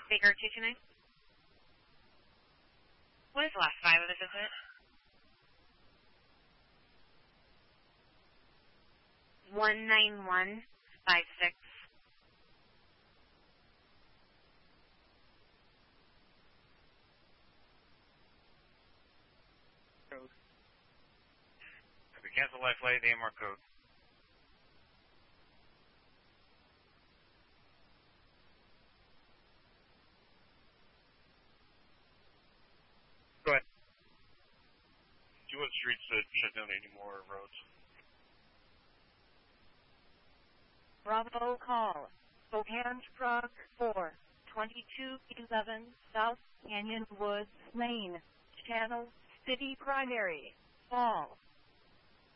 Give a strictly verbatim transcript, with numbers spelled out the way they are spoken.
Baker two two nine. What is the last five of the visit? one nine one five six. Code. Okay, cancel life flight, A M R code. Go ahead. Do you want streets to shut down any more roads? Bravo call. Spokane Truck four, twenty-two eleven South Canyon Woods Lane, Channel City Primary, Fall.